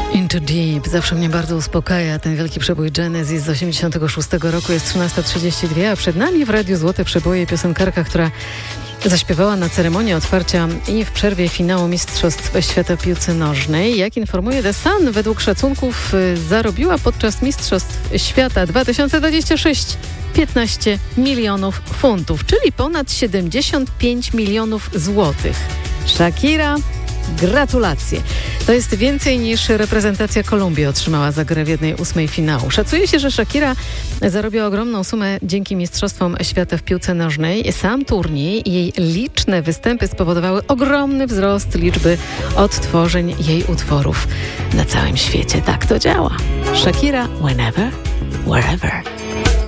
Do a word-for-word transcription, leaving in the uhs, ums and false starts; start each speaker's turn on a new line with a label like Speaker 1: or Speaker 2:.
Speaker 1: Into Deep. Zawsze mnie bardzo uspokaja ten wielki przebój Genesis z osiemdziesiątego szóstego roku. Jest trzynasta trzydzieści dwa, a przed nami w Radiu Złote Przeboje piosenkarka, która zaśpiewała na ceremonii otwarcia i w przerwie finału Mistrzostw Świata w piłce nożnej. Jak informuje The Sun, według szacunków zarobiła podczas Mistrzostw Świata dwa tysiące dwudziestego szóstego piętnaście milionów funtów, czyli ponad siedemdziesiąt pięć milionów złotych. Shakira, gratulacje. To jest więcej niż reprezentacja Kolumbii otrzymała za grę w jednej ósmej finału. Szacuje się, że Shakira zarobiła ogromną sumę dzięki Mistrzostwom Świata w piłce nożnej. Sam turniej i jej liczne występy spowodowały ogromny wzrost liczby odtworzeń jej utworów na całym świecie. Tak to działa. Shakira, whenever, wherever.